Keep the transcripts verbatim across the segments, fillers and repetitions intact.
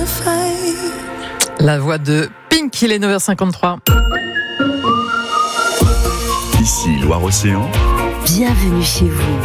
La voix de Pink, il est neuf heures cinquante-trois. Ici Loire-Océan. Bienvenue chez vous.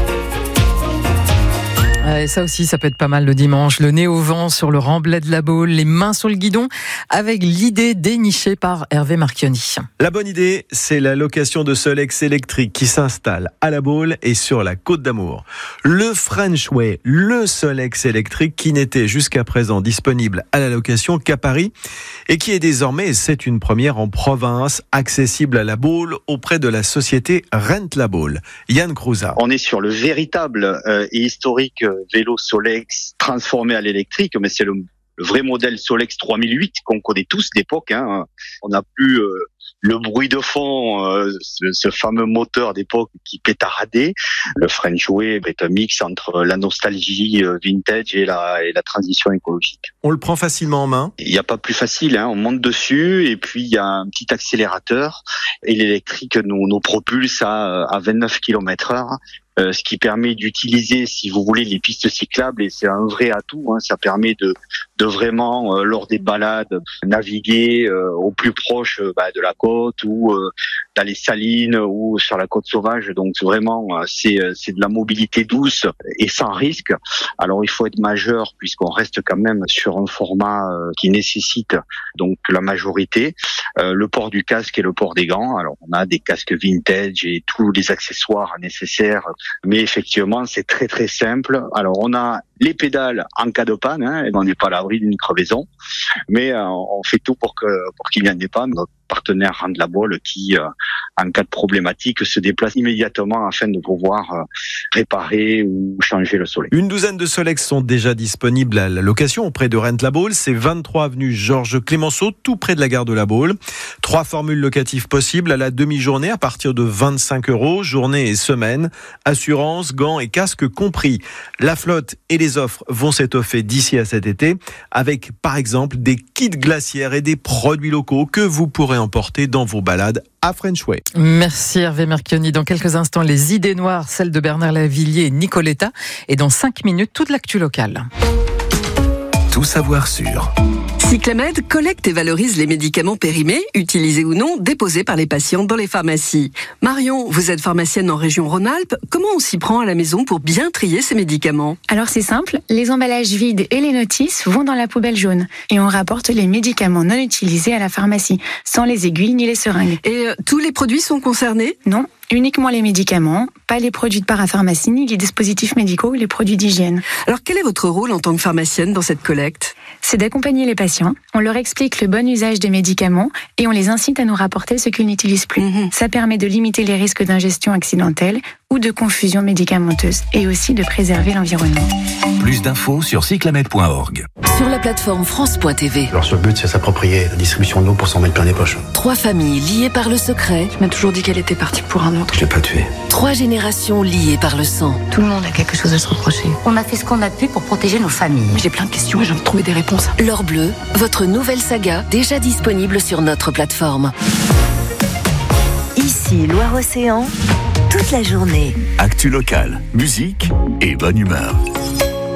Et ça aussi, ça peut être pas mal le dimanche. Le nez au vent sur le remblai de la Baule, les mains sur le guidon, avec l'idée dénichée par Hervé Marchionni. La bonne idée, c'est la location de Solex électrique qui s'installe à la Baule et sur la Côte d'Amour. Le French Way, le Solex électrique qui n'était jusqu'à présent disponible à la location qu'à Paris et qui est désormais, et c'est une première en province, accessible à la Baule auprès de la société Rent la Baule. Yann Crouza. On est sur le véritable euh, et historique euh, vélo Solex transformé à l'électrique, mais c'est le, le vrai modèle Solex trois mille huit qu'on connaît tous d'époque. Hein. On n'a plus euh, le bruit de fond, euh, ce, ce fameux moteur d'époque qui pétaradait. Le French Way est un mix entre la nostalgie euh, vintage et la, et la transition écologique. On le prend facilement en main. Il n'y a pas plus facile, hein. On monte dessus et puis il y a un petit accélérateur et l'électrique nous, nous propulse à, à vingt-neuf kilomètres heure. Euh, ce qui permet d'utiliser, si vous voulez, les pistes cyclables, et c'est un vrai atout. Hein, ça permet de, de vraiment, euh, lors des balades, naviguer euh, au plus proche euh, bah, de la côte ou euh, dans les salines ou sur la côte sauvage. Donc vraiment, euh, c'est, c'est de la mobilité douce et sans risque. Alors il faut être majeur puisqu'on reste quand même sur un format euh, qui nécessite donc la majorité, euh, le port du casque et le port des gants. Alors on a des casques vintage et tous les accessoires nécessaires. Mais effectivement, c'est très très simple. Alors, on a les pédales en cas de panne, hein, et on n'est pas à l'abri d'une crevaison, mais euh, on fait tout pour que pour qu'il n'y en ait pas. Notre partenaire Rent la Baule qui, euh, en cas de problématique, se déplace immédiatement afin de pouvoir euh, réparer ou changer le Solex. Une douzaine de Solex sont déjà disponibles à la location auprès de Rent la Baule. C'est vingt-trois avenue Georges Clémenceau, tout près de la gare de la Baule. Trois formules locatives possibles à la demi-journée à partir de vingt-cinq euros, journée et semaine. Assurance, gants et casques compris. La flotte et les offres vont s'étoffer d'ici à cet été avec, par exemple, des kits glaciaires et des produits locaux que vous pourrez emporter dans vos balades à French Way. Merci Hervé Marchionni. Dans quelques instants, les idées noires, celles de Bernard Lavillier et Nicoletta. Et dans cinq minutes, toute l'actu locale. Tout savoir sur Cyclamed collecte et valorise les médicaments périmés, utilisés ou non, déposés par les patients dans les pharmacies. Marion, vous êtes pharmacienne en région Rhône-Alpes. Comment on s'y prend à la maison pour bien trier ces médicaments ? Alors c'est simple, les emballages vides et les notices vont dans la poubelle jaune. Et on rapporte les médicaments non utilisés à la pharmacie, sans les aiguilles ni les seringues. Et euh, tous les produits sont concernés ? Non, uniquement les médicaments, pas les produits de parapharmacie, ni les dispositifs médicaux ou les produits d'hygiène. Alors quel est votre rôle en tant que pharmacienne dans cette collecte ? C'est d'accompagner les patients, on leur explique le bon usage des médicaments et on les incite à nous rapporter ce qu'ils n'utilisent plus. Mmh. Ça permet de limiter les risques d'ingestion accidentelle ou de confusion médicamenteuse et aussi de préserver l'environnement. Plus d'infos sur cyclamed point org. Sur la plateforme France point T V. Alors, le but, c'est s'approprier la distribution de l'eau pour s'en mettre plein les poches. Trois familles liées par le secret. Je m'ai toujours dit qu'elle était partie pour un autre. Je l'ai pas tuée. Trois générations liées par le sang. Tout le monde a quelque chose à se reprocher. On a fait ce qu'on a pu pour protéger nos familles. J'ai plein de questions et j'ai envie de trouver des réponses. L'Or Bleu, votre nouvelle saga, déjà disponible sur notre plateforme. Ici, Loire-Océan, toute la journée. Actu locale, musique et bonne humeur.